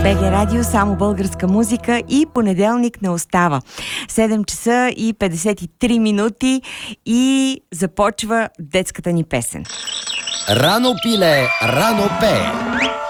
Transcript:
БГ Радио, само българска музика и понеделник не остава. 7 часа и 53 минути и започва детската ни песен. Рано пиле, рано пее.